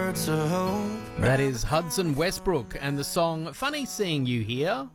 words of hope. That is Hudson Westbrook and the song Funny Seeing You Here.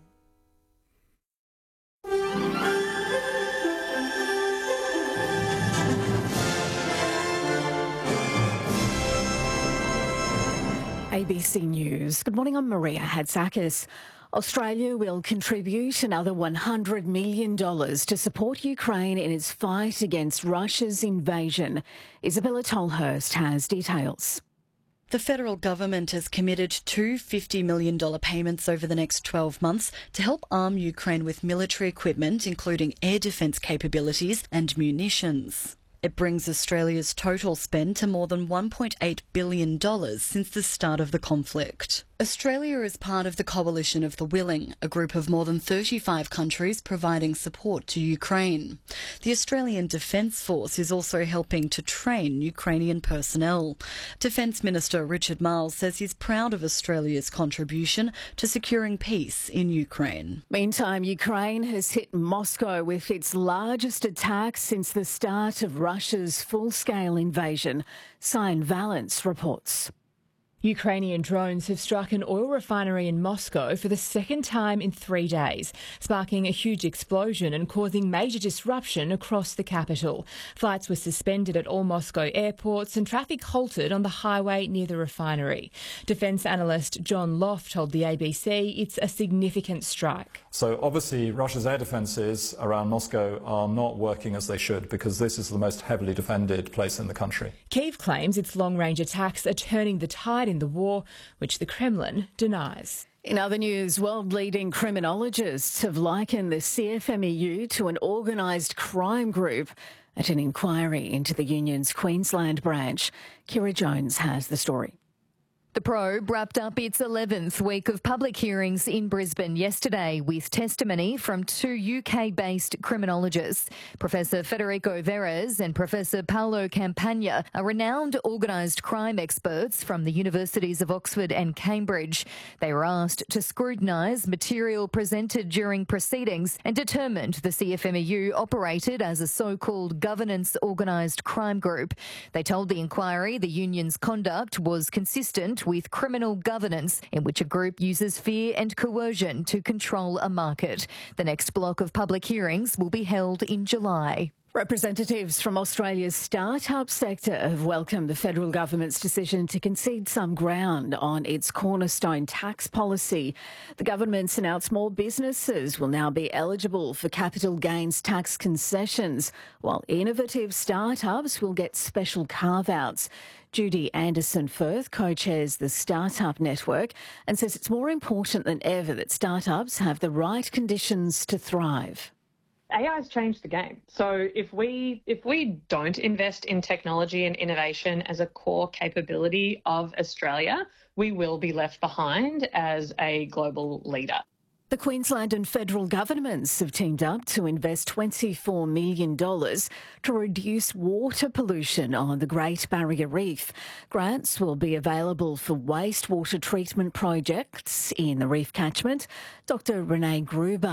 ABC News. Good morning, I'm Maria Hatzakis. Australia will contribute another $100 million to support Ukraine in its fight against Russia's invasion. Isabella Tolhurst has details. The federal government has committed two $50 million payments over the next 12 months to help arm Ukraine with military equipment, including air defence capabilities and munitions. It brings Australia's total spend to more than $1.8 billion since the start of the conflict. Australia is part of the Coalition of the Willing, a group of more than 35 countries providing support to Ukraine. The Australian Defence Force is also helping to train Ukrainian personnel. Defence Minister Richard Marles says he's proud of Australia's contribution to securing peace in Ukraine. Meantime, Ukraine has hit Moscow with its largest attack since the start of Russia's full-scale invasion. Cyan Valence reports. Ukrainian drones have struck an oil refinery in Moscow for the second time in 3 days, sparking a huge explosion and causing major disruption across the capital. Flights were suspended at all Moscow airports and traffic halted on the highway near the refinery. Defence analyst John Loft told the ABC it's a significant strike. So obviously Russia's air defences around Moscow are not working as they should, because this is the most heavily defended place in the country. Kyiv claims its long-range attacks are turning the tide in the war, which the Kremlin denies. In other news, world-leading criminologists have likened the CFMEU to an organised crime group at an inquiry into the union's Queensland branch. Kira Jones has the story. The probe wrapped up its 11th week of public hearings in Brisbane yesterday with testimony from two UK-based criminologists. Professor Federico Verres and Professor Paolo Campagna are renowned organised crime experts from the universities of Oxford and Cambridge. They were asked to scrutinise material presented during proceedings and determined the CFMEU operated as a so-called governance organised crime group. They told the inquiry the union's conduct was consistent with criminal governance, in which a group uses fear and coercion to control a market. The next block of public hearings will be held in July. Representatives from Australia's start-up sector have welcomed the federal government's decision to concede some ground on its cornerstone tax policy. The government's announced more businesses will now be eligible for capital gains tax concessions, while innovative start-ups will get special carve-outs. Judy Anderson-Firth co-chairs the Startup Network and says it's more important than ever that startups have the right conditions to thrive. AI has changed the game. So if we don't invest in technology and innovation as a core capability of Australia, we will be left behind as a global leader. The Queensland and federal governments have teamed up to invest $24 million to reduce water pollution on the Great Barrier Reef. Grants will be available for wastewater treatment projects in the reef catchment. Dr. Renee Gruber